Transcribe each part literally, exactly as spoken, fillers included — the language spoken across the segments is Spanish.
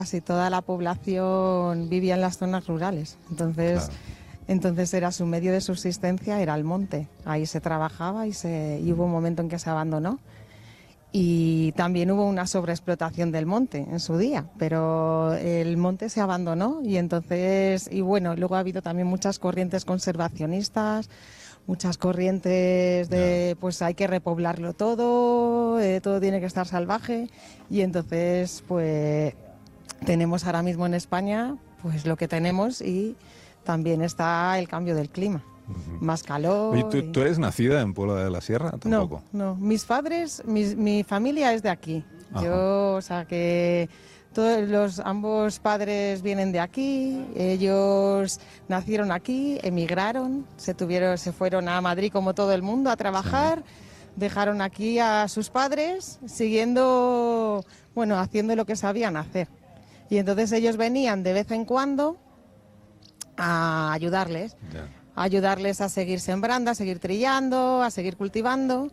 casi toda la población vivía en las zonas rurales, entonces, claro. entonces era su medio de subsistencia, era el monte, ahí se trabajaba y, se, y hubo un momento en que se abandonó. Y también hubo una sobreexplotación del monte en su día, pero el monte se abandonó y entonces, y bueno, luego ha habido también muchas corrientes conservacionistas, muchas corrientes de, pues hay que repoblarlo todo, eh, todo tiene que estar salvaje y entonces, pues tenemos ahora mismo en España, pues lo que tenemos y también está el cambio del clima. Uh-huh. Más calor. ¿Y tú, y... tú eres nacida en Puebla de la Sierra? Tampoco. No, no. Mis padres, mi, mi familia es de aquí. Ajá. Yo, o sea, que todos los ambos padres vienen de aquí. Ellos nacieron aquí, emigraron, se tuvieron, se fueron a Madrid como todo el mundo a trabajar. Sí. Dejaron aquí a sus padres, siguiendo, bueno, haciendo lo que sabían hacer. Y entonces ellos venían de vez en cuando a ayudarles. Yeah. A ayudarles a seguir sembrando, a seguir trillando, a seguir cultivando.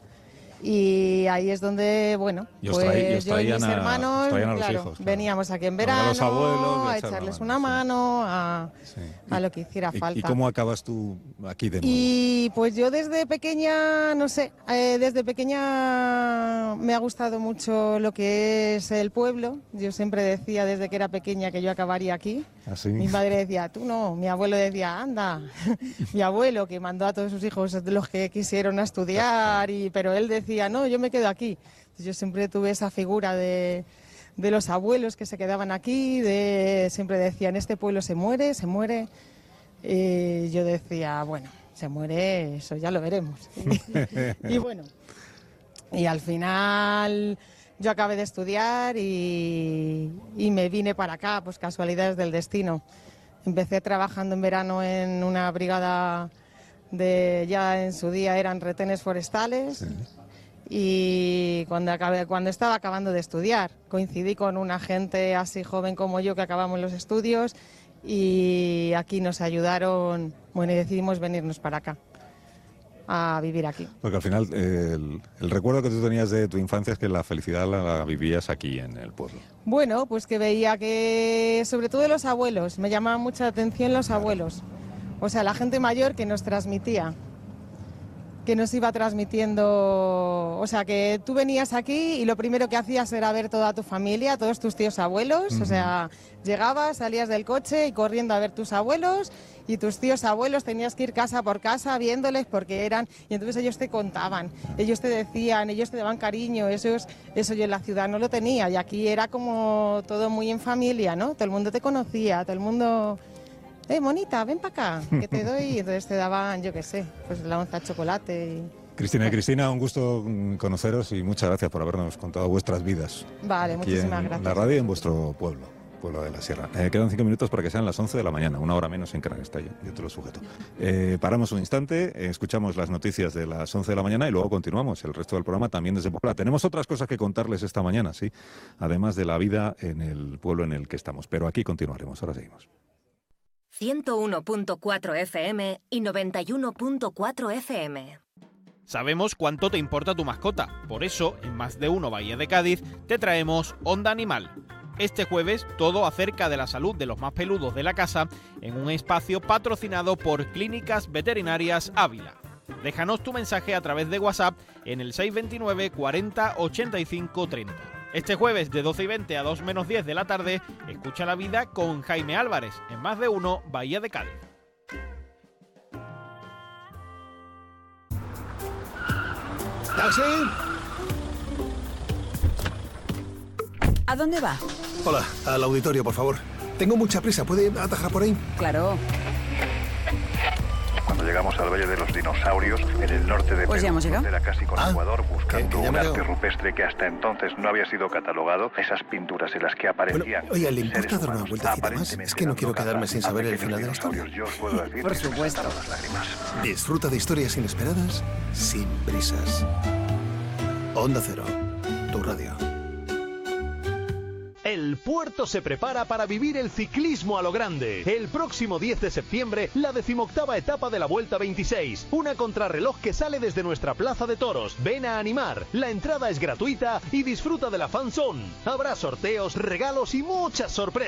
Y ahí es donde, bueno, y os pues traí, y os yo y mis a, hermanos, a claro, hijos, claro. veníamos aquí en verano, a, los abuelos, a echarles una mano, a, sí. a lo que hiciera ¿Y, falta. ¿Y cómo acabas tú aquí de nuevo? Y pues yo desde pequeña, no sé, eh, desde pequeña me ha gustado mucho lo que es el pueblo. Yo siempre decía desde que era pequeña que yo acabaría aquí. ¿Así? Mi madre decía, tú no, mi abuelo decía, anda. Mi abuelo que mandó a todos sus hijos de los que quisieron a estudiar, y, pero él decía, no, yo me quedo aquí. Entonces, yo siempre tuve esa figura de, de los abuelos que se quedaban aquí, de, siempre decían, este pueblo se muere, se muere. Y yo decía, bueno, se muere, eso ya lo veremos. Y, y bueno, y al final yo acabé de estudiar y, y me vine para acá, pues casualidades del destino. Empecé trabajando en verano en una brigada de, ya en su día eran retenes forestales. Sí. Y cuando, acabé, cuando estaba acabando de estudiar, coincidí con una gente así joven como yo que acabamos los estudios y aquí nos ayudaron, bueno, y decidimos venirnos para acá, a vivir aquí. Porque al final eh, el, el recuerdo que tú tenías de tu infancia es que la felicidad la, la vivías aquí en el pueblo. Bueno, pues que veía que, sobre todo los abuelos, me llamaban mucha atención los claro. abuelos, o sea, la gente mayor que nos transmitía. que nos iba transmitiendo, o sea, que tú venías aquí y lo primero que hacías era ver toda tu familia, todos tus tíos abuelos, uh-huh. O sea, llegabas, salías del coche y corriendo a ver tus abuelos y tus tíos abuelos, tenías que ir casa por casa viéndoles porque eran, y entonces ellos te contaban, ellos te decían, ellos te daban cariño, eso, es, eso yo en la ciudad no lo tenía y aquí era como todo muy en familia, ¿no? Todo el mundo te conocía, todo el mundo... Eh, monita, ven para acá, que te doy. Y entonces te daban, yo qué sé, pues la onza de chocolate. Y... Cristina y Cristina, un gusto conoceros y muchas gracias por habernos contado vuestras vidas. Vale, aquí muchísimas en gracias. La radio y en vuestro pueblo, Pueblo de la Sierra. Eh, quedan cinco minutos para que sean las once de la mañana, una hora menos en Canarias, está yo, yo te lo sujeto. Eh, paramos un instante, eh, escuchamos las noticias de las once de la mañana y luego continuamos el resto del programa también desde Puebla. Tenemos otras cosas que contarles esta mañana, sí, además de la vida en el pueblo en el que estamos, pero aquí continuaremos, ahora seguimos. ciento uno punto cuatro F M y noventa y uno punto cuatro F M. Sabemos cuánto te importa tu mascota, por eso, en Más de Uno Bahía de Cádiz, te traemos Onda Animal. Este jueves, todo acerca de la salud de los más peludos de la casa, en un espacio patrocinado por Clínicas Veterinarias Ávila. Déjanos tu mensaje a través de WhatsApp en el seis dos nueve, cuarenta, ochenta y cinco, treinta. Este jueves de doce y veinte a dos menos diez de la tarde, escucha la vida con Jaime Álvarez, en Más de Uno Bahía de Cádiz. ¿Taxi? ¿A dónde va? Hola, al auditorio, por favor. Tengo mucha prisa, ¿puede atajar por ahí? Claro. Cuando llegamos al Valle de los Dinosaurios, en el norte de pues Perú, frontera casi con ah, Ecuador, buscando que, que un arte llegado. rupestre que hasta entonces no había sido catalogado, esas pinturas en las que aparecían... Bueno, oye, ¿le importa dar una vueltecita más? Es que no quiero quedarme sin saber el final de la historia. Yo os puedo decir por supuesto. Las lágrimas. Disfruta de historias inesperadas, sin prisas. Onda Cero, tu radio. El puerto se prepara para vivir el ciclismo a lo grande. El próximo diez de septiembre, la decimoctava etapa de la Vuelta veintiséis, una contrarreloj que sale desde nuestra plaza de toros. Ven a animar, la entrada es gratuita y disfruta de la fan zone. Habrá sorteos, regalos y muchas sorpresas.